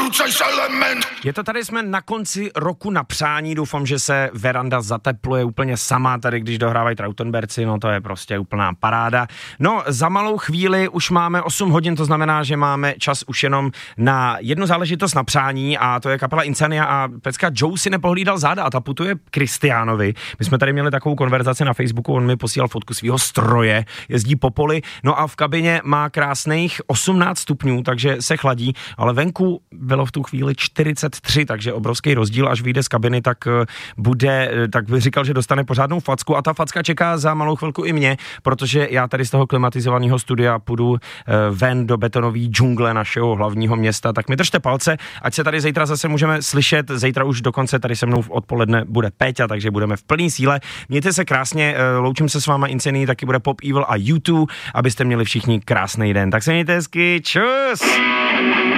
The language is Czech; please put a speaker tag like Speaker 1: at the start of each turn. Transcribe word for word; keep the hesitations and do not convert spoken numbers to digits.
Speaker 1: nejprudřejší element.
Speaker 2: Je to tady, jsme na konci roku na přání, doufám, že se veranda zatepluje úplně sama, tady když dohrávají Trautenberci, no to je prostě úplná paráda. No, za malou chvíli už máme osm hodin, to znamená, že máme čas už jenom na jednu záležitost na přání a to je kapela Insania a pecka Joe si nepohlídal záda a ta putuje Kristiánovi. My jsme tady měli takovou konverzaci na Facebooku, on mi posílal fotku svého stroje, jezdí po poli, no a v kabině má krásných osmnáct stupňů, takže se chladí, ale venku bylo v tu chvíli čtyřicet tři, takže obrovský rozdíl, až vyjde z kabiny, tak bude, tak by říkal, že dostane pořádnou facku a ta facka čeká za malou chvilku i mě, protože já tady z toho klimatizovaného studia půjdu ven do betonové džungle našeho hlavního města, tak mi držte palce, ať se tady zítra zase můžeme slyšet, zítra už dokonce tady se mnou v odpoledne bude Péťa, takže budeme v plný síle. Mějte se krásně, loučím se s váma Insanii, taky bude Pop Evil a U dva, abyste měli všichni krásný den. Tak se mějte hezky, čus!